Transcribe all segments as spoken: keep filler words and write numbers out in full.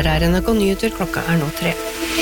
Her er N R K Nyheter, klokka er nå tre.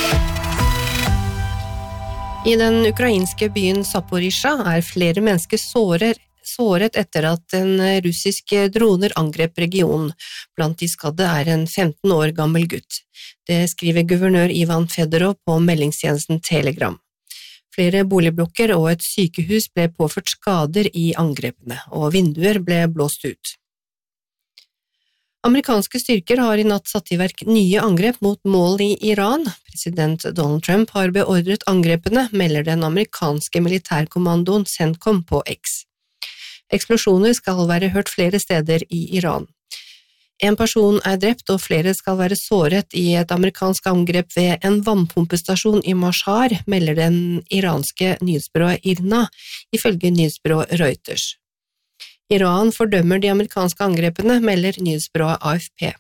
I den ukrainske byen Zaporizjzja er flere mennesker såret, såret etter at en russisk droner angrep regionen. Blant de skadde er en femten år gammel gutt. Det skriver guvernør Ivan Fedorov på meldingstjenesten Telegram. Flere boligblokker og et sykehus ble påført skader i angrepene, og vinduer ble blåst ut. Amerikanske styrker har i natt satt i verk nye angrep mot mål i Iran. President Donald Trump har beordret angrepene, melder den amerikanske militærkommandoen CENTCOM på X. Eksplosjoner skal være hørt flere steder i Iran. En person er drept og flere skal være såret i et amerikansk angrep ved en vannpumpestasjon i Mashhad, melder den iranske nyhetsbyrået IRNA, ifølge nyhetsbyrået Reuters. Iran fordømmer de amerikanske angrepene, melder nyhetsbyrået A F P.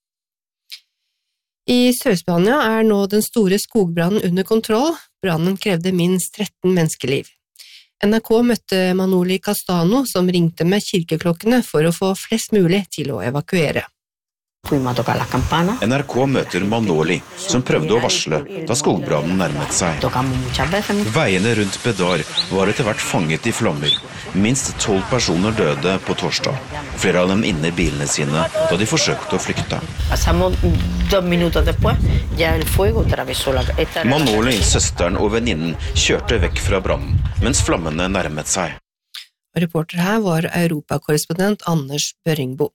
I Sør-Spania er nå den store skogbrannen under kontroll. Brannen krevde minst tretten menneskeliv. N R K møtte Manoli Castano, som ringte med kirkeklokkene for å få flest mulig til å evakuere. N R K møter Manoli, som prøvde å varsle da skogbrannen nærmet seg. Veiene rundt Bedar var etter hvert fanget i flammer. Minst tolv personer døde på torsdag. Flere av dem inne i bilene sine da de forsøkte å flykte. Manoli, søsteren og venninnen kjørte vekk fra brannen, mens flammene nærmet seg. Reporter her var europakorrespondent Anders Børringbo.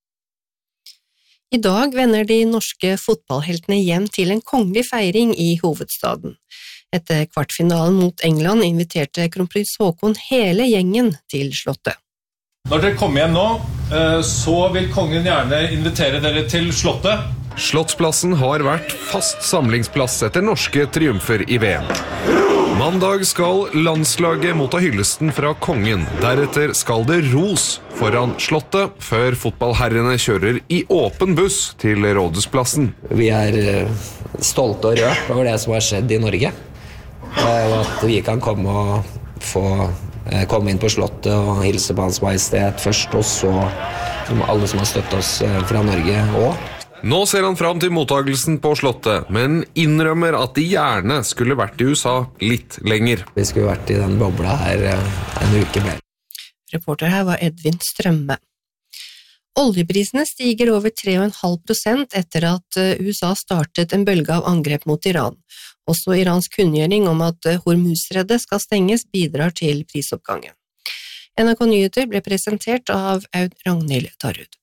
I dag vender de norske fotballheltene hjem til en kongelig feiring i hovedstaden. Etter kvartfinalen mot England inviterte kronprins Haakon hele gjengen til slottet. Når dere kommer hjem nå, så vil kongen gjerne invitere dere til slottet. Slottsplassen har vært fast samlingsplass etter norske triumfer i V M. Mandag skal landslaget motta hyllesten fra kongen. Deretter skal det ros foran slottet, før fotballherrene kjører i åpen buss til rådhusplassen. Vi er stolte og rørt over det som har skjedd i Norge. Og at vi kan komme og få komme inn på slottet og hilse på Hans Majestet først, og så alle som har støttet oss fra Norge også. Nå ser han fram til mottagelsen på slottet, men innrømmer at de gjerne skulle vært i U S A litt lenger. Vi skulle vært i den bobla her en uke mer. Reporter her var Edvin Strømme. Oljeprisene stiger over tre komma fem prosent etter at U S A startet en bølge av angrep mot Iran. Også Irans kunngjøring om at Hormuzstredet skal stenges bidrar til prisoppgangen. N R K Nyheter ble presentert av Aud Ragnhild Tarud.